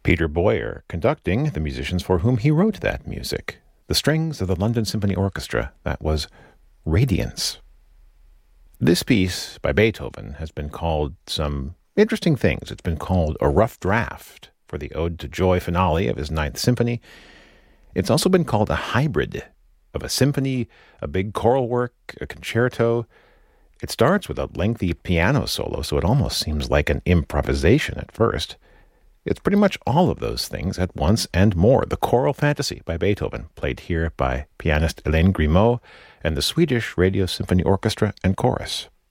Peter Boyer conducting the musicians for whom he wrote that music. The strings of the London Symphony Orchestra, that was Radiance. This piece by Beethoven has been called some interesting things. It's been called a rough draft for the Ode to Joy finale of his Ninth Symphony. It's also been called a hybrid of a symphony, a big choral work, a concerto. It starts with a lengthy piano solo, so it almost seems like an improvisation at first. It's pretty much all of those things at once and more. The Choral Fantasy by Beethoven, played here by pianist Hélène Grimaud and the Swedish Radio Symphony Orchestra and Chorus.